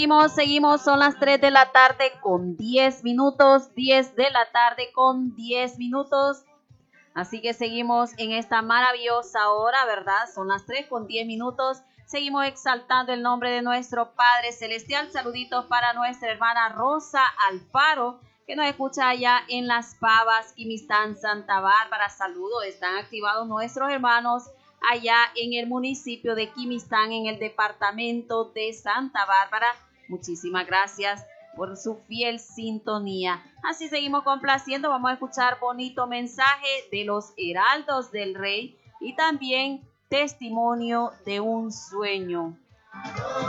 Seguimos, son las 3 de la tarde con 10 minutos, 10 de la tarde con 10 minutos. Así que seguimos en esta maravillosa hora, ¿verdad? Son las 3 con 10 minutos. Seguimos exaltando el nombre de nuestro Padre Celestial. Saluditos para nuestra hermana Rosa Alfaro, que nos escucha allá en Las Pavas, Quimistán, Santa Bárbara. Saludos, están activados nuestros hermanos allá en el municipio de Quimistán, en el departamento de Santa Bárbara. Muchísimas gracias por su fiel sintonía. Así seguimos complaciendo. Vamos a escuchar bonito mensaje de los heraldos del rey y también testimonio de un sueño.